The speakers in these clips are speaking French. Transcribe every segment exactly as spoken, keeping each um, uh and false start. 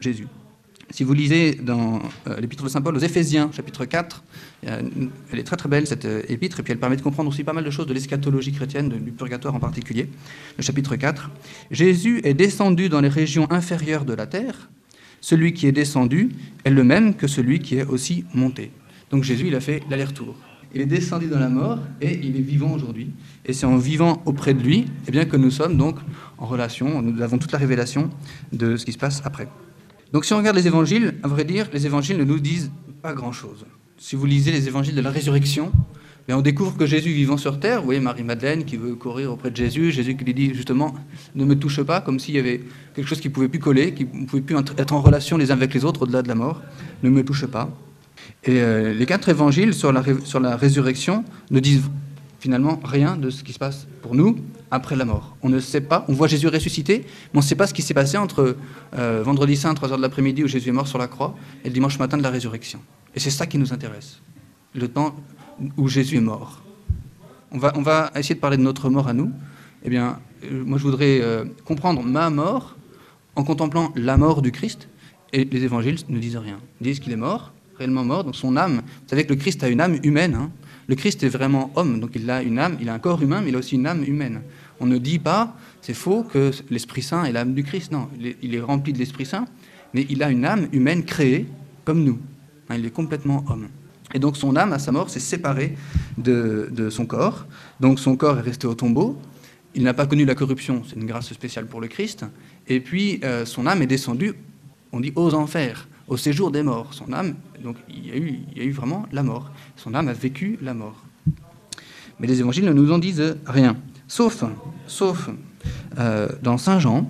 Jésus. Si vous lisez dans euh, l'épître de Saint Paul aux Éphésiens, chapitre quatre, une, elle est très très belle cette euh, épître, et puis elle permet de comprendre aussi pas mal de choses de l'eschatologie chrétienne, de, du purgatoire en particulier. Le chapitre quatre, « Jésus est descendu dans les régions inférieures de la terre. Celui qui est descendu est le même que celui qui est aussi monté. » Donc Jésus, il a fait l'aller-retour. Il est descendu dans la mort et il est vivant aujourd'hui. Et c'est en vivant auprès de lui eh bien, que nous sommes donc en relation, nous avons toute la révélation de ce qui se passe après. Donc si on regarde les évangiles, à vrai dire, les évangiles ne nous disent pas grand-chose. Si vous lisez les évangiles de la résurrection, bien on découvre que Jésus vivant sur terre, vous voyez Marie-Madeleine qui veut courir auprès de Jésus, Jésus qui lui dit justement « ne me touche pas », comme s'il y avait quelque chose qui ne pouvait plus coller, qui ne pouvait plus être en relation les uns avec les autres au-delà de la mort, « ne me touche pas ». Et euh, les quatre évangiles sur la, ré- sur la résurrection ne disent finalement rien de ce qui se passe pour nous après la mort. On ne sait pas, on voit Jésus ressuscité, mais on ne sait pas ce qui s'est passé entre euh, vendredi saint, trois heures de l'après-midi, où Jésus est mort sur la croix, et le dimanche matin de la résurrection. Et c'est ça qui nous intéresse, le temps où Jésus est mort. On va, on va essayer de parler de notre mort à nous. Eh bien, euh, moi je voudrais euh, comprendre ma mort en contemplant la mort du Christ, et les évangiles ne disent rien. Ils disent qu'il est mort, réellement mort, donc son âme, vous savez que le Christ a une âme humaine, hein. Le Christ est vraiment homme, donc il a une âme, il a un corps humain, mais il a aussi une âme humaine. On ne dit pas, c'est faux, que l'Esprit Saint est l'âme du Christ. Non, il est, il est rempli de l'Esprit Saint, mais il a une âme humaine créée comme nous. Hein, il est complètement homme. Et donc son âme, à sa mort, s'est séparée de, de son corps. Donc son corps est resté au tombeau. Il n'a pas connu la corruption, c'est une grâce spéciale pour le Christ. Et puis euh, son âme est descendue, on dit, aux enfers, au séjour des morts. Son âme, donc il y a eu, il y a eu vraiment la mort. Son âme a vécu la mort. Mais les évangiles ne nous en disent rien. Sauf, sauf euh, dans Saint Jean,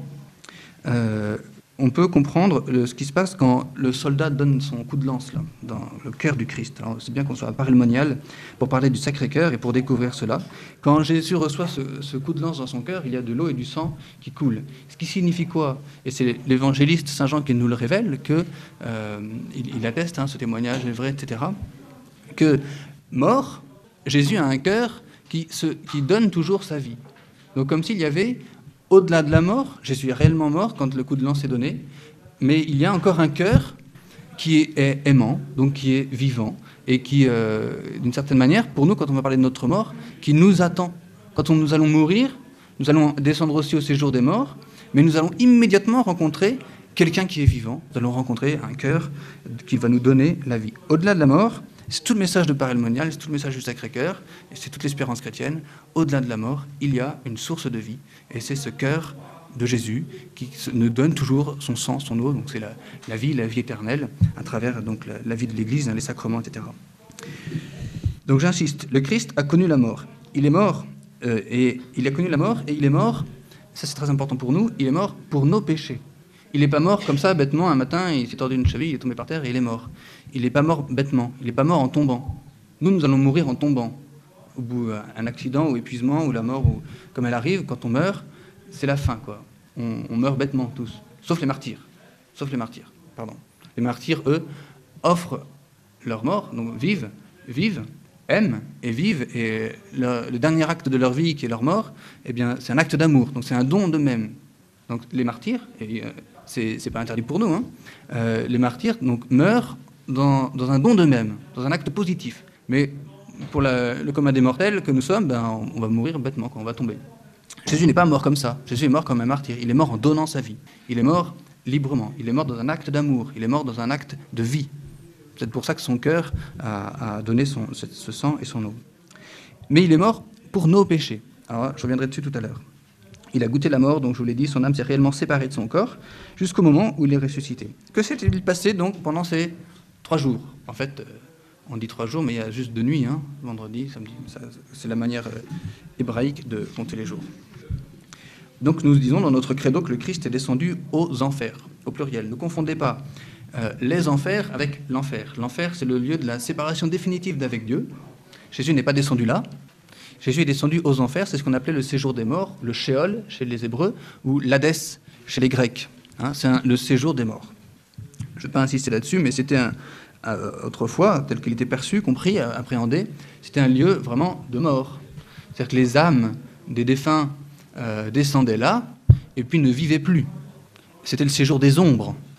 euh, on peut comprendre le, ce qui se passe quand le soldat donne son coup de lance là, dans le cœur du Christ. Alors, c'est bien qu'on soit à Paray-le-Monial pour parler du Sacré-Cœur et pour découvrir cela. Quand Jésus reçoit ce, ce coup de lance dans son cœur, il y a de l'eau et du sang qui coulent. Ce qui signifie quoi? Et c'est l'évangéliste Saint Jean qui nous le révèle, que, euh, il, il atteste, hein, ce témoignage est vrai, et cetera, que mort, Jésus a un cœur qui, se, qui donne toujours sa vie. Donc comme s'il y avait, au-delà de la mort, Jésus est réellement mort quand le coup de lance est donné, mais il y a encore un cœur qui est aimant, donc qui est vivant, et qui, euh, d'une certaine manière, pour nous, quand on va parler de notre mort, qui nous attend. Quand on, nous allons mourir, nous allons descendre aussi au séjour des morts, mais nous allons immédiatement rencontrer quelqu'un qui est vivant. Nous allons rencontrer un cœur qui va nous donner la vie. Au-delà de la mort, c'est tout le message de Paray-le-Monial, c'est tout le message du Sacré-Cœur, et c'est toute l'espérance chrétienne. Au-delà de la mort, il y a une source de vie, et c'est ce cœur de Jésus qui nous donne toujours son sang, son eau, donc c'est la, la vie, la vie éternelle, à travers donc, la, la vie de l'Église, les sacrements, et cetera. Donc j'insiste, le Christ a connu la mort. Il est mort, euh, et il a connu la mort, et il est mort, ça c'est très important pour nous, il est mort pour nos péchés. Il n'est pas mort comme ça, bêtement, un matin, il s'est tordu une cheville, il est tombé par terre et il est mort. Il n'est pas mort bêtement, il n'est pas mort en tombant. Nous, nous allons mourir en tombant. Au bout d'un accident ou épuisement ou la mort, ou, comme elle arrive, quand on meurt, c'est la fin, quoi. On, on meurt bêtement, tous. Sauf les martyrs. Sauf les martyrs, pardon. Les martyrs, eux, offrent leur mort, donc vivent, vivent, aiment et vivent. Et le, le dernier acte de leur vie, qui est leur mort, eh bien, c'est un acte d'amour, donc c'est un don d'eux-mêmes. Donc les martyrs, et euh, c'est, c'est pas interdit pour nous, hein, euh, les martyrs donc, meurent dans, dans un don d'eux-mêmes, dans un acte positif. Mais pour la, le commun des mortels que nous sommes, ben, on, on va mourir bêtement quand on va tomber. Jésus n'est pas mort comme ça. Jésus est mort comme un martyr. Il est mort en donnant sa vie. Il est mort librement. Il est mort dans un acte d'amour. Il est mort dans un acte de vie. C'est pour ça que son cœur a, a donné son, ce, ce sang et son eau. Mais il est mort pour nos péchés. Alors, je reviendrai dessus tout à l'heure. Il a goûté la mort, donc je vous l'ai dit, son âme s'est réellement séparée de son corps, jusqu'au moment où il est ressuscité. Que s'est-il passé donc pendant ces trois jours? En fait, euh, on dit trois jours, mais il y a juste deux nuits, hein, vendredi, samedi, ça, c'est la manière euh, hébraïque de compter les jours. Donc nous disons dans notre credo que le Christ est descendu aux enfers, au pluriel. Ne confondez pas euh, les enfers avec l'enfer. L'enfer, c'est le lieu de la séparation définitive d'avec Dieu. Jésus n'est pas descendu là. Jésus est descendu aux enfers, c'est ce qu'on appelait le séjour des morts, le Sheol chez les Hébreux, ou l'Hadès chez les Grecs. Hein, c'est un, le séjour des morts. Je ne vais pas insister là-dessus, mais c'était un, un, autrefois, tel qu'il était perçu, compris, appréhendé, c'était un lieu vraiment de mort. C'est-à-dire que les âmes des défunts euh, descendaient là, et puis ne vivaient plus. C'était le séjour des ombres.